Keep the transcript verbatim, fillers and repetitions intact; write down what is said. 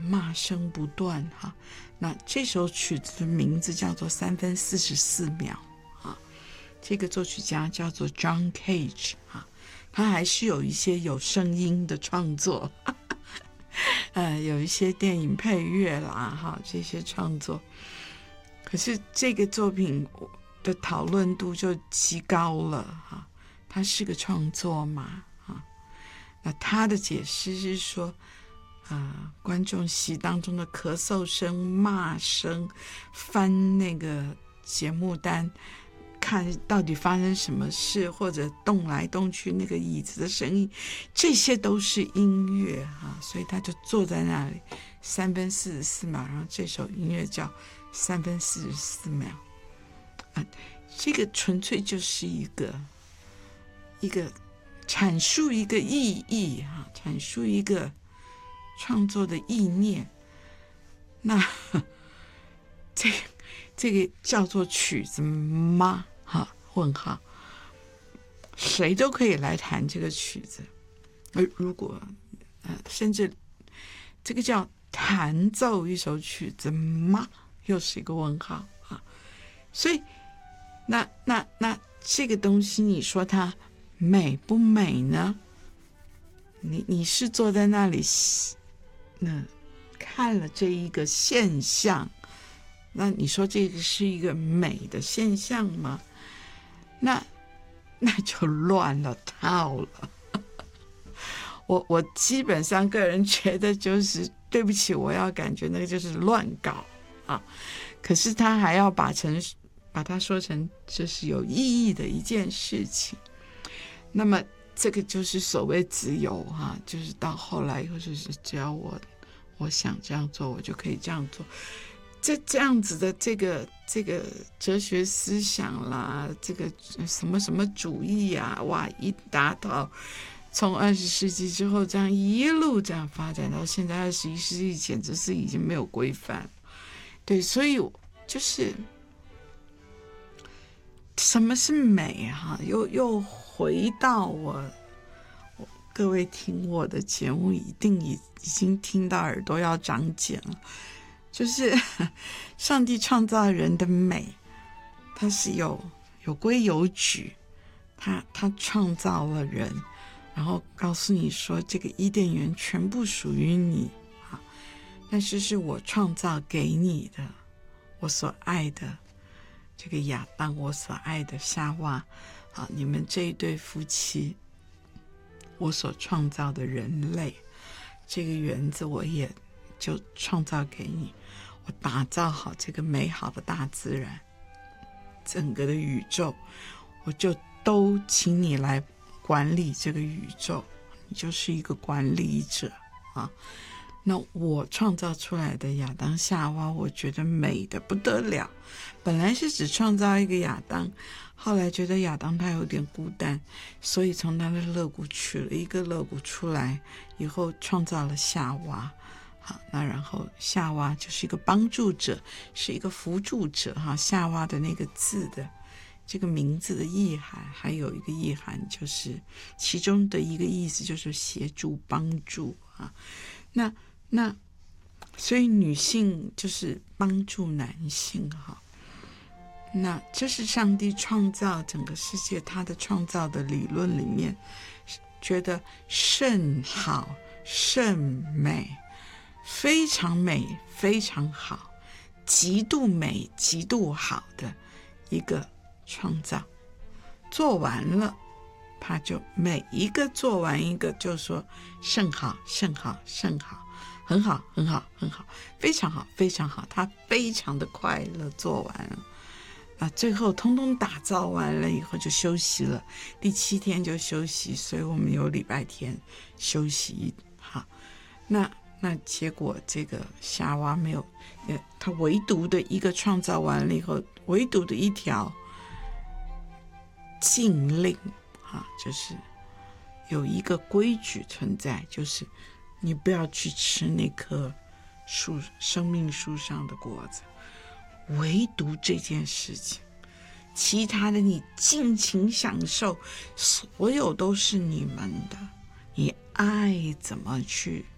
骂声不断哈。那这首曲子的名字叫做三分四十四秒啊，这个作曲家叫做 John Cage 啊，他还是有一些有声音的创作，呃，有一些电影配乐啦哈，这些创作。可是这个作品的讨论度就极高了哈，它是个创作嘛哈。那他的解释是说，啊，观众席当中的咳嗽声、骂声、翻那个节目单，看到底发生什么事，或者动来动去那个椅子的声音，这些都是音乐哈。所以他就坐在那里，三分四十四秒，然后这首音乐叫三分四十四秒啊，这个纯粹就是一个一个阐述一个意义哈，阐述一个创作的意念。那这个这个叫做曲子吗？哈，问号，谁都可以来弹这个曲子。而如果呃，甚至这个叫弹奏一首曲子吗？又是一个问号啊。所以那那那这个东西，你说它美不美呢？你你是坐在那里那看了这一个现象，那你说这个是一个美的现象吗？那那就乱了套了。我我基本上个人觉得就是对不起，我要感觉那个就是乱搞啊。可是他还要把成把它说成这是有意义的一件事情。那么这个就是所谓自由哈、啊，就是到后来以后就是只要我我想这样做，我就可以这样做。这这样子的这个这个哲学思想啦，这个什么什么主义啊，哇，一大套。从二十世纪之后这样一路这样发展到现在二十一世纪，简直是已经没有规范。对，所以就是什么是美哈、啊？又又回到我，我各位听我的节目一定已已经听到耳朵要长茧了。就是上帝创造人的美，它是有有规有矩，他他创造了人。然后告诉你说，这个伊甸园全部属于你啊，但是是我创造给你的，我所爱的这个亚当，我所爱的夏娃啊，你们这一对夫妻，我所创造的人类，这个园子我也就创造给你，我打造好这个美好的大自然，整个的宇宙，我就都请你来管理这个宇宙，你就是一个管理者啊。那我创造出来的亚当夏娃，我觉得美的不得了。本来是只创造一个亚当，后来觉得亚当他有点孤单，所以从他的肋骨取了一个肋骨出来，以后创造了夏娃。好，那然后夏娃就是一个帮助者，是一个辅助者哈。夏娃的那个字的这个名字的意涵，还有一个意涵，就是其中的一个意思就是协助帮助啊。那那所以女性就是帮助男性哈。那这是上帝创造整个世界，他的创造的理论里面，觉得甚好甚美，非常美非常好，极度美极度好的一个创造。做完了，他就每一个做完一个就说甚好甚好甚好，很好很好很好，非常好非常好，他非常的快乐做完了啊，最后通通打造完了以后就休息了，第七天就休息，所以我们有礼拜天休息。好，那那结果这个夏娃没有，他唯独的一个创造完了以后，唯独的一条禁令啊，就是有一个规矩存在，就是你不要去吃那棵树生命树上的果子，唯独这件事情，其他的你尽情享受，所有都是你们的，你爱怎么去